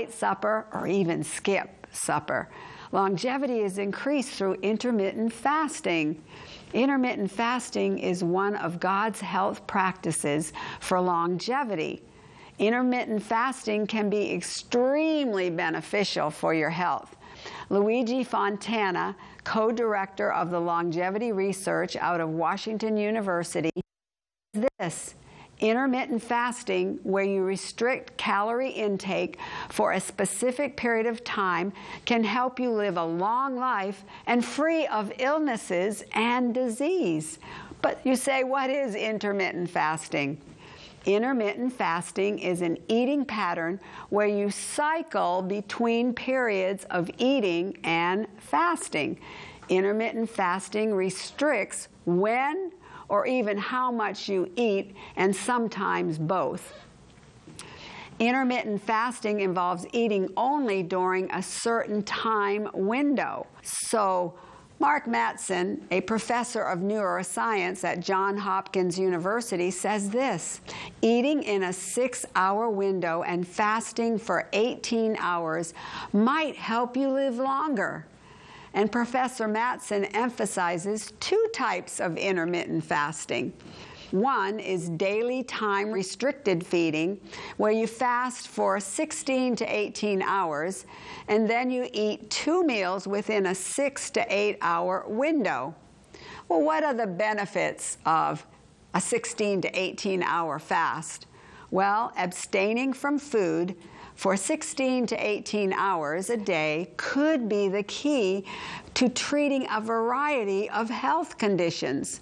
light supper, or even skip supper. Longevity is increased through intermittent fasting. Intermittent fasting is one of God's health practices for longevity. Intermittent fasting can be extremely beneficial for your health. Luigi Fontana, co-director of the longevity research out of Washington University, says this: intermittent fasting, where you restrict calorie intake for a specific period of time, can help you live a long life and free of illnesses and disease. But you say, what is intermittent fasting? Intermittent fasting is an eating pattern where you cycle between periods of eating and fasting. Intermittent fasting restricts when or even how much you eat, and sometimes both. Intermittent fasting involves eating only during a certain time window. So, Mark Mattson, a professor of neuroscience at Johns Hopkins University, says this: eating in a 6-hour window and fasting for 18 hours might help you live longer. And Professor Mattson emphasizes 2 types of intermittent fasting. One is daily time-restricted feeding, where you fast for 16 to 18 hours, and then you eat 2 meals within a 6 to 8 hour window. Well, what are the benefits of a 16 to 18 hour fast? Well, abstaining from food for 16 to 18 hours a day could be the key to treating a variety of health conditions.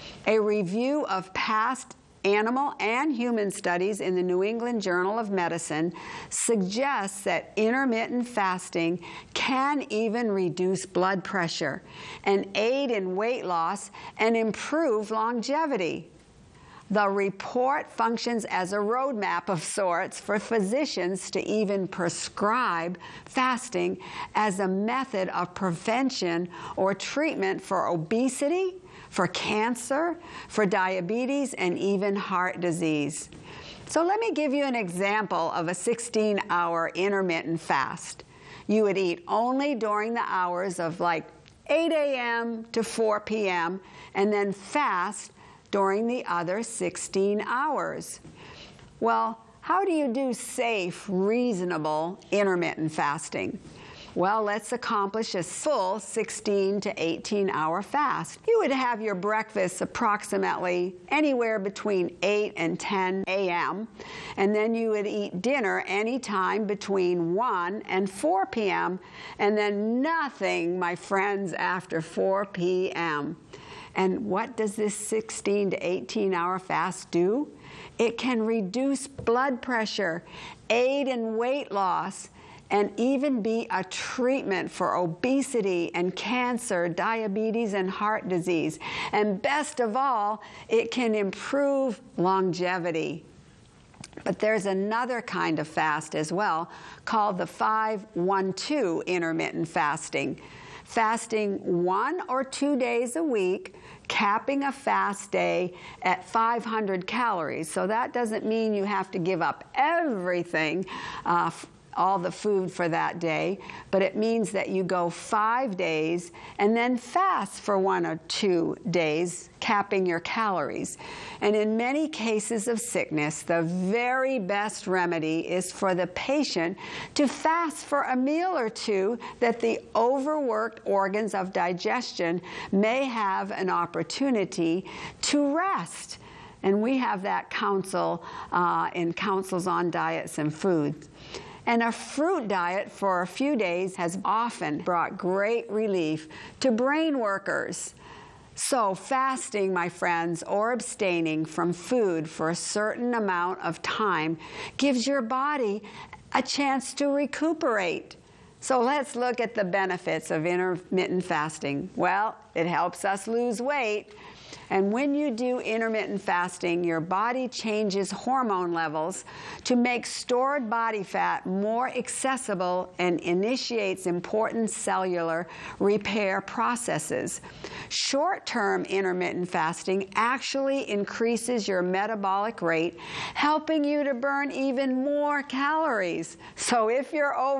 A review of past animal and human studies in the New England Journal of Medicine suggests that intermittent fasting can even reduce blood pressure and aid in weight loss and improve longevity. The report functions as a roadmap of sorts for physicians to even prescribe fasting as a method of prevention or treatment for obesity, for cancer, for diabetes, and even heart disease. So let me give you an example of a 16-hour intermittent fast. You would eat only during the hours of like 8 a.m. to 4 p.m. and then fast during the other 16 hours. Well, how do you do safe, reasonable intermittent fasting? Well, let's accomplish a full 16 to 18-hour fast. You would have your breakfast approximately anywhere between 8 and 10 a.m., and then you would eat dinner anytime between 1 and 4 p.m., and then nothing, my friends, after 4 p.m. And what does this 16 to 18-hour fast do? It can reduce blood pressure, aid in weight loss, and even be a treatment for obesity and cancer, diabetes, and heart disease. And best of all, it can improve longevity. But there's another kind of fast as well called the 5-1-2 intermittent fasting. Fasting 1 or 2 days a week, capping a fast day at 500 calories. So that doesn't mean you have to give up everything, all the food for that day, but it means that you go 5 days and then fast for 1 or 2 days, capping your calories. And in many cases of sickness, the very best remedy is for the patient to fast for a meal or two, that the overworked organs of digestion may have an opportunity to rest. And we have that counsel in Counsels on Diets and Foods. And a fruit diet for a few days has often brought great relief to brain workers. So fasting, my friends, or abstaining from food for a certain amount of time gives your body a chance to recuperate. So let's look at the benefits of intermittent fasting. Well, it helps us lose weight. And when you do intermittent fasting, your body changes hormone levels to make stored body fat more accessible and initiates important cellular repair processes. Short-term intermittent fasting actually increases your metabolic rate, helping you to burn even more calories. So if you're over